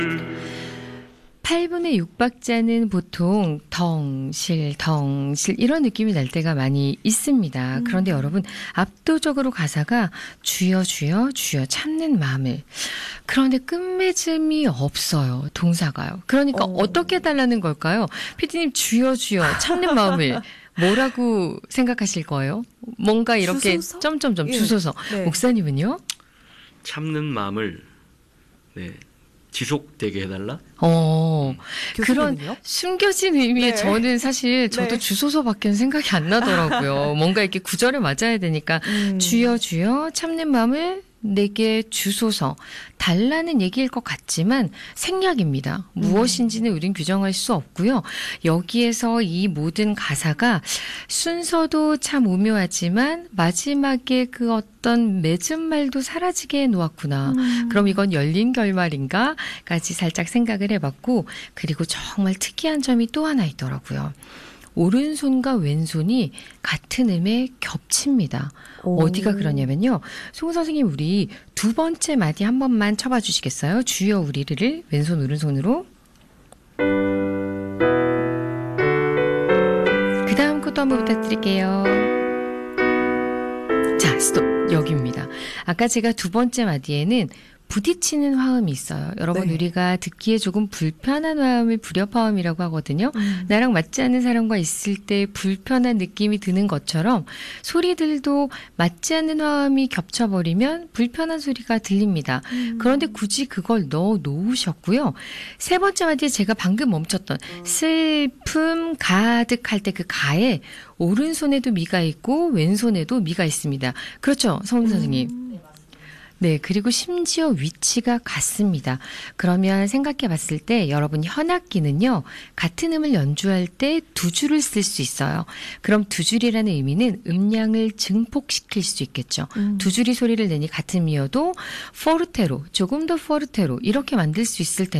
8분의 6박자는 보통 덩실 이런 느낌이 날 때가 많이 있습니다. 그런데 여러분 압도적으로 가사가 주여 주여 주여 참는 마음을, 그런데 끝맺음이 없어요. 동사가요. 그러니까 어떻게 해달라는 걸까요? 피디님, 주여 주여 참는 마음을 뭐라고 생각하실 거예요? 뭔가 이렇게 주소서? 점점점 예. 주소서. 네. 목사님은요? 참는 마음을 지속되게 해달라? 그런 교수님은요? 숨겨진 의미에 네. 저는 사실 저도 네. 주소서밖에는 생각이 안 나더라고요. 뭔가 이렇게 구절을 맞아야 되니까 주여 주여 참는 마음을 내게 주소서 달라는 얘기일 것 같지만 생략입니다. 무엇인지는 우린 규정할 수 없고요. 여기에서 이 모든 가사가 순서도 참 오묘하지만 마지막에 그 어떤 맺은 말도 사라지게 해놓았구나. 그럼 이건 열린 결말인가?까지 살짝 생각을 해봤고, 그리고 정말 특이한 점이 또 하나 있더라고요. 오른손과 왼손이 같은 음에 겹칩니다. 어디가 그러냐면요. 송 선생님, 우리 두 번째 마디 한 번만 쳐봐 주시겠어요? 주여 우리를 왼손 오른손으로. 그 다음 것도 한번 부탁드릴게요. 자, 스톱. 여기입니다. 아까 제가 두 번째 마디에는 부딪히는 화음이 있어요. 여러분, 네. 우리가 듣기에 조금 불편한 화음을 불협화음이라고 하거든요. 나랑 맞지 않는 사람과 있을 때 불편한 느낌이 드는 것처럼 소리들도 맞지 않는 화음이 겹쳐버리면 불편한 소리가 들립니다. 그런데 굳이 그걸 넣어 놓으셨고요. 세 번째 마디에 제가 방금 멈췄던 슬픔 가득할 때 그 가에 오른손에도 미가 있고 왼손에도 미가 있습니다. 그렇죠, 성우 선생님? 네, 그리고 심지어 위치가 같습니다. 그러면 생각해 봤을 때 여러분 현악기는요, 같은 음을 연주할 때 두 줄을 쓸 수 있어요. 그럼 두 줄이라는 의미는 음량을 증폭시킬 수 있겠죠. 두 줄이 소리를 내니 같은 음이어도 포르테로, 조금 더 포르테로 이렇게 만들 수 있을 텐데